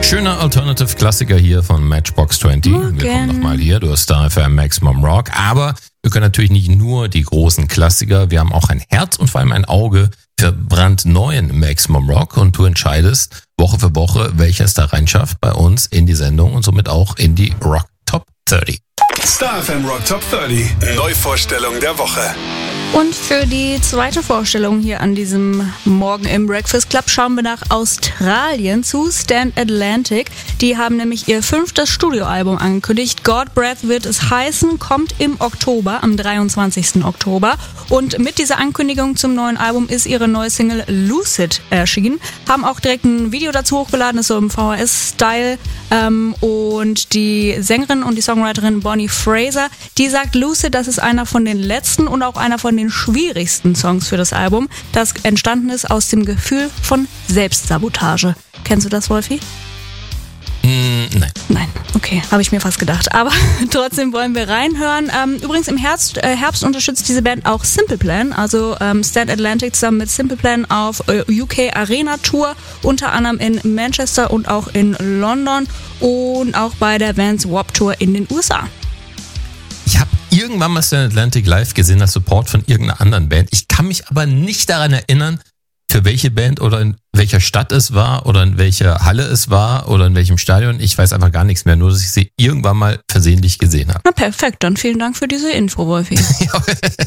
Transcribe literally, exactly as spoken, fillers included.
Schöner Alternative-Klassiker hier von Matchbox zwanzig. Morgen. Willkommen nochmal hier. Du hast Star F M Maximum Rock. Aber wir können natürlich nicht nur die großen Klassiker. Wir haben auch ein Herz und vor allem ein Auge für brandneuen Maximum Rock. Und du entscheidest Woche für Woche, welcher es da reinschafft bei uns in die Sendung und somit auch in die Rock Top dreißig. Star F M Rock Top dreißig. Neuvorstellung der Woche. Und für die zweite Vorstellung hier an diesem Morgen im Breakfast Club schauen wir nach Australien zu Stand Atlantic. Die haben nämlich ihr fünftes Studioalbum angekündigt. God Breath wird es heißen, kommt im Oktober, am dreiundzwanzigsten Oktober. Und mit dieser Ankündigung zum neuen Album ist ihre neue Single Lucid erschienen. Haben auch direkt ein Video dazu hochgeladen, ist so im V H S-Style. Ähm, und die Sängerin und die Songwriterin Bonnie Fraser, die sagt, Lucid, das ist einer von den letzten und auch einer von den schwierigsten Songs für das Album, das entstanden ist aus dem Gefühl von Selbstsabotage. Kennst du das, Wolfi? Mm, nein. Nein, okay, habe ich mir fast gedacht. Aber trotzdem wollen wir reinhören. Ähm, übrigens im Herbst, äh, Herbst unterstützt diese Band auch Simple Plan, also ähm, Stand Atlantic zusammen mit Simple Plan auf äh, U K Arena Tour, unter anderem in Manchester und auch in London und auch bei der Vans Warped Tour in den U S A. Ich habe irgendwann mal Stand Atlantic live gesehen, als Support von irgendeiner anderen Band. Ich kann mich aber nicht daran erinnern, für welche Band oder in welcher Stadt es war oder in welcher Halle es war oder in welchem Stadion. Ich weiß einfach gar nichts mehr, nur dass ich sie irgendwann mal versehentlich gesehen habe. Na perfekt, dann vielen Dank für diese Info, Wolfi.